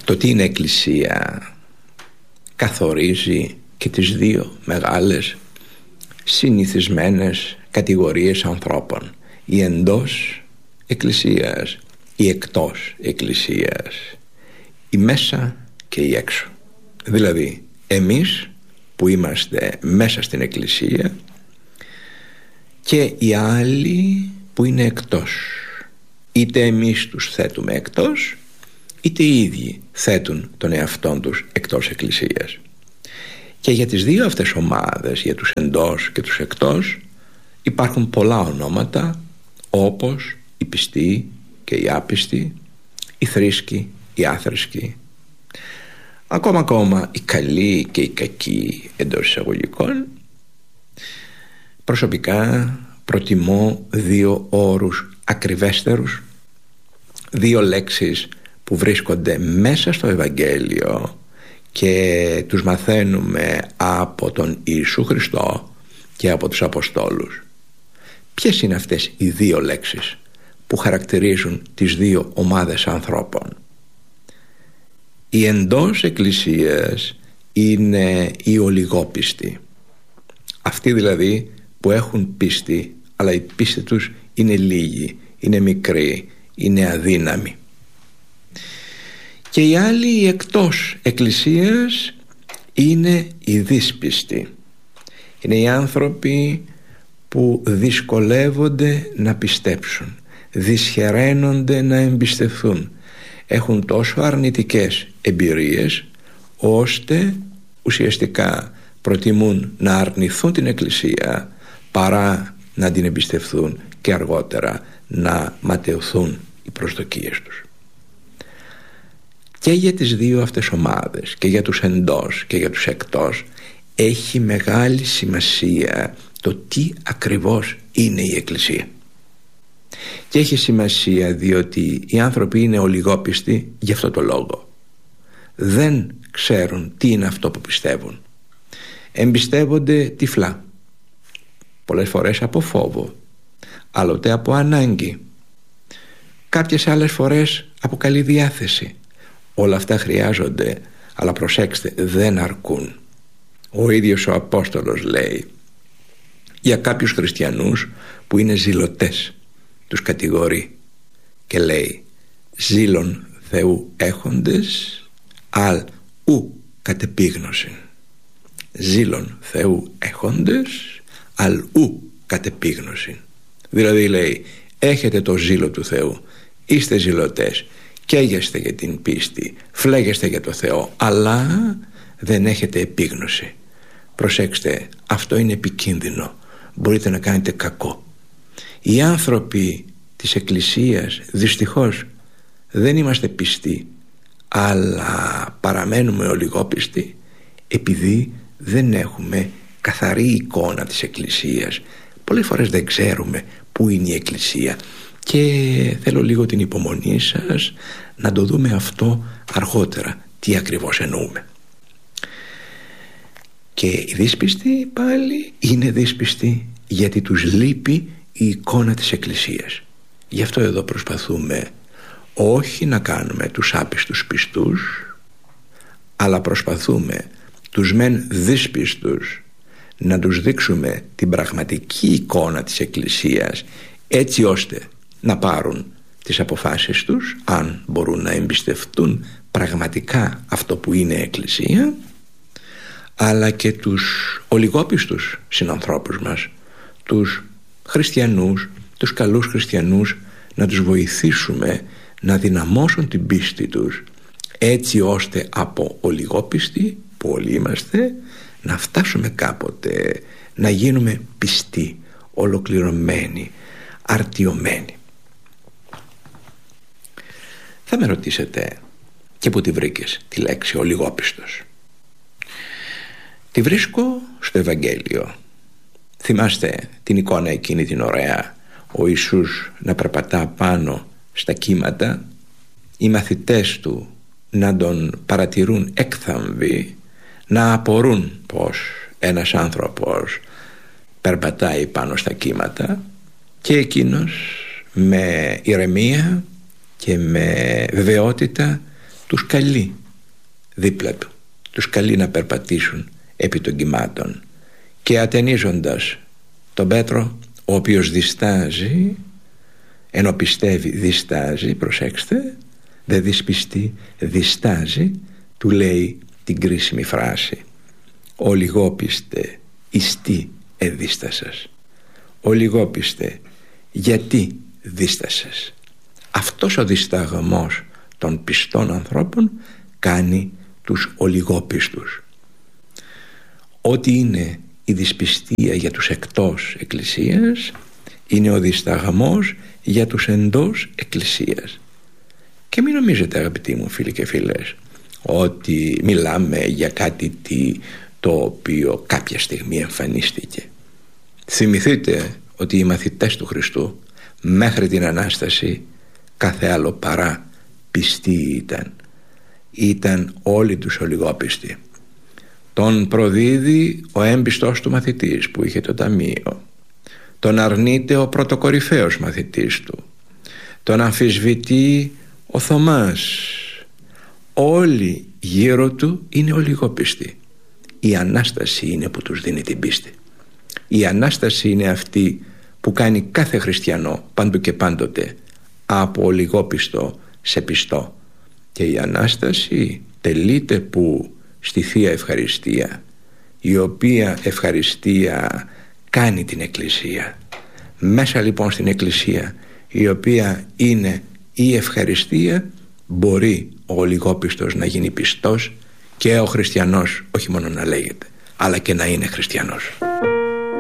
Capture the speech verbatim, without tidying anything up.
Το τι είναι εκκλησία καθορίζει και τις δύο μεγάλες συνηθισμένες κατηγορίες ανθρώπων: η εντός εκκλησίας, η εκτός εκκλησίας, η μέσα και η έξω. Δηλαδή εμείς που είμαστε μέσα στην εκκλησία και οι άλλοι που είναι εκτός. Είτε εμείς τους θέτουμε εκτός, είτε οι ίδιοι θέτουν τον εαυτόν τους εκτός εκκλησίας. Και για τις δύο αυτές ομάδες, για τους εντός και τους εκτός, υπάρχουν πολλά ονόματα, όπως οι πιστοί και οι άπιστοι, οι θρήσκοι, οι άθρησκοι, ακόμα ακόμα οι καλοί και οι κακοί εντός εισαγωγικών. Προσωπικά προτιμώ δύο όρους ακριβέστερους, δύο λέξεις που βρίσκονται μέσα στο Ευαγγέλιο και τους μαθαίνουμε από τον Ιησού Χριστό και από τους Αποστόλους. Ποιες είναι αυτές οι δύο λέξεις που χαρακτηρίζουν τις δύο ομάδες ανθρώπων? Οι εντός εκκλησίας είναι οι ολιγόπιστοι, αυτοί δηλαδή που έχουν πίστη, αλλά η πίστη τους είναι λίγη, είναι μικρή, είναι αδύναμη. Και οι άλλοι, οι εκτός εκκλησίας, είναι οι δύσπιστοι. Είναι οι άνθρωποι που δυσκολεύονται να πιστέψουν, δυσχεραίνονται να εμπιστευθούν, έχουν τόσο αρνητικές εμπειρίες ώστε ουσιαστικά προτιμούν να αρνηθούν την εκκλησία παρά να την εμπιστευθούν και αργότερα να ματαιωθούν οι προσδοκίες τους. Και για τις δύο αυτές ομάδες, και για τους εντός και για τους εκτός, έχει μεγάλη σημασία το τι ακριβώς είναι η εκκλησία. Και έχει σημασία διότι οι άνθρωποι είναι ολιγόπιστοι γι' αυτό το λόγο. Δεν ξέρουν τι είναι αυτό που πιστεύουν. Εμπιστεύονται τυφλά, πολλές φορές από φόβο, άλλοτε από ανάγκη, κάποιες άλλες φορές από καλή διάθεση. Όλα αυτά χρειάζονται, αλλά προσέξτε, δεν αρκούν. Ο ίδιος ο Απόστολος λέει για κάποιους χριστιανούς που είναι ζηλωτές, τους κατηγορεί και λέει: ζήλων Θεού έχοντες, αλ ου κατεπίγνωσιν. Ζήλων Θεού έχοντες, αλ ου κατεπίγνωσιν. Δηλαδή λέει, έχετε το ζήλο του Θεού, είστε ζηλωτές, καίγεστε για την πίστη, φλέγεστε για το Θεό, αλλά δεν έχετε επίγνωση. Προσέξτε, αυτό είναι επικίνδυνο, μπορείτε να κάνετε κακό. Οι άνθρωποι της Εκκλησίας δυστυχώς δεν είμαστε πιστοί, αλλά παραμένουμε ολιγόπιστοι επειδή δεν έχουμε καθαρή εικόνα της Εκκλησίας. Πολλές φορές δεν ξέρουμε πού είναι η Εκκλησία και θέλω λίγο την υπομονή σας να το δούμε αυτό αργότερα, τι ακριβώς εννοούμε. Και οι δύσπιστοι πάλι είναι δύσπιστοι γιατί τους λείπει η εικόνα της Εκκλησίας. Γι' αυτό εδώ προσπαθούμε όχι να κάνουμε τους άπιστους πιστούς, αλλά προσπαθούμε τους μεν δύσπιστους να τους δείξουμε την πραγματική εικόνα της Εκκλησίας, έτσι ώστε να πάρουν τις αποφάσεις τους, αν μπορούν να εμπιστευτούν πραγματικά αυτό που είναι Εκκλησία, αλλά και τους ολιγόπιστους συνανθρώπους μας, τους χριστιανούς, τους καλούς χριστιανούς, να τους βοηθήσουμε να δυναμώσουν την πίστη τους, έτσι ώστε από ολιγόπιστοι που όλοι είμαστε να φτάσουμε κάποτε να γίνουμε πιστοί, ολοκληρωμένοι, αρτιωμένοι. Θα με ρωτήσετε, και πού τη βρήκες τη λέξη ολιγόπιστος? Τη βρίσκω στο Ευαγγέλιο. Θυμάστε την εικόνα εκείνη την ωραία, ο Ιησούς να περπατά πάνω στα κύματα, οι μαθητές του να τον παρατηρούν έκθαμβοι, να απορούν πως ένας άνθρωπος περπατάει πάνω στα κύματα, και εκείνος με ηρεμία και με βεβαιότητα τους καλεί δίπλα του, τους καλεί να περπατήσουν επί των κυμάτων, και ατενίζοντας τον Πέτρο, ο οποίος διστάζει, ενώ πιστεύει διστάζει, προσέξτε, δεν δυσπιστεί, διστάζει, του λέει την κρίσιμη φράση: «Ο λιγόπιστε ιστή εδίστασας». «Ο λιγόπιστε, γιατί δίστασες?» Αυτός ο δισταγμός των πιστών ανθρώπων κάνει τους ολιγόπιστους. Ό,τι είναι η δυσπιστία για τους εκτός εκκλησίας, είναι ο δισταγμός για τους εντός εκκλησίας. Και μην νομίζετε, αγαπητοί μου φίλοι και φίλες, ότι μιλάμε για κάτι τι, το οποίο κάποια στιγμή εμφανίστηκε. Θυμηθείτε ότι οι μαθητές του Χριστού μέχρι την Ανάσταση κάθε άλλο παρά πιστοί ήταν. Ήταν όλοι τους ολιγόπιστοι. Τον προδίδει ο έμπιστος του μαθητής που είχε το ταμείο. Τον αρνείται ο πρωτοκορυφαίος μαθητής του. Τον αμφισβητεί ο Θωμάς. Όλοι γύρω του είναι ολιγόπιστοι. Η Ανάσταση είναι που τους δίνει την πίστη. Η Ανάσταση είναι αυτή που κάνει κάθε χριστιανό παντού και πάντοτε από ολιγόπιστο σε πιστό. Και η Ανάσταση τελείται που στη Θεία Ευχαριστία, η οποία ευχαριστία κάνει την Εκκλησία. Μέσα λοιπόν στην Εκκλησία, η οποία είναι η ευχαριστία, μπορεί ο ολιγόπιστος να γίνει πιστός, και ο χριστιανός όχι μόνο να λέγεται, αλλά και να είναι χριστιανός.